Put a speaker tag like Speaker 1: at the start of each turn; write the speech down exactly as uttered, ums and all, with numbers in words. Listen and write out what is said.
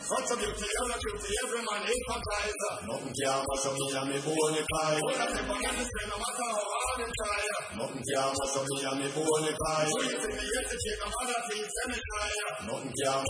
Speaker 1: Such a beauty, a beauty, every man is baptized.
Speaker 2: Nothing can mash up me and me bone pie.
Speaker 1: All the people in the street, no matter how hard they try.
Speaker 2: Nothing can mash up me and me bone pie.
Speaker 1: So you think me yet to take a mother teeth, send me try.
Speaker 2: Nothing can